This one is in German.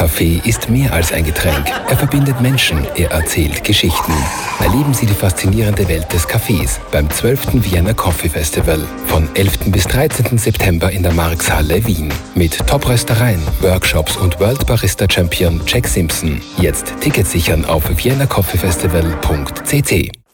Kaffee ist mehr als ein Getränk. Er verbindet Menschen, er erzählt Geschichten. Erleben Sie die faszinierende Welt des Kaffees beim 12. Vienna Coffee Festival von 11. bis 13. September in der Marxhalle Wien. Mit Top-Röstereien, Workshops und World Barista Champion Jack Simpson. Jetzt Tickets sichern auf viennacoffeefestival.cc.